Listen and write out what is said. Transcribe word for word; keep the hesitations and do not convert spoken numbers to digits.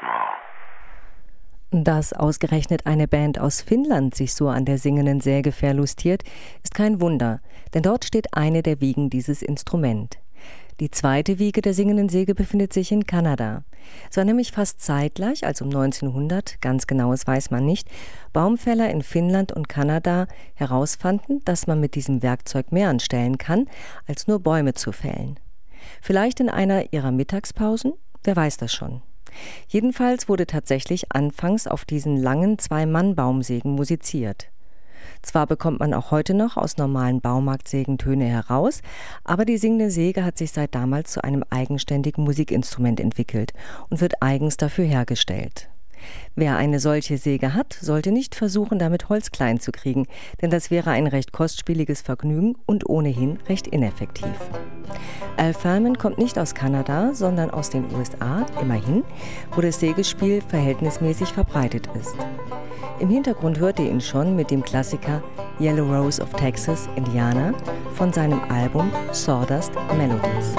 Dass ausgerechnet eine Band aus Finnland sich so an der singenden Säge verlustiert, ist kein Wunder, denn dort steht eine der Wiegen dieses Instrument. Die zweite Wiege der singenden Säge befindet sich in Kanada. Es war nämlich fast zeitgleich, also um neunzehnhundert, ganz genaues weiß man nicht, Baumfäller in Finnland und Kanada herausfanden, dass man mit diesem Werkzeug mehr anstellen kann, als nur Bäume zu fällen. Vielleicht in einer ihrer Mittagspausen? Wer weiß das schon. Jedenfalls wurde tatsächlich anfangs auf diesen langen Zwei-Mann-Baumsägen musiziert. Zwar bekommt man auch heute noch aus normalen Baumarktsägen Töne heraus, aber die singende Säge hat sich seit damals zu einem eigenständigen Musikinstrument entwickelt und wird eigens dafür hergestellt. Wer eine solche Säge hat, sollte nicht versuchen, damit Holz klein zu kriegen, denn das wäre ein recht kostspieliges Vergnügen und ohnehin recht ineffektiv. Al Furman kommt nicht aus Kanada, sondern aus den U S A, immerhin, wo das Sägespiel verhältnismäßig verbreitet ist. Im Hintergrund hört ihr ihn schon mit dem Klassiker Yellow Rose of Texas, Indiana von seinem Album Sawdust Melodies.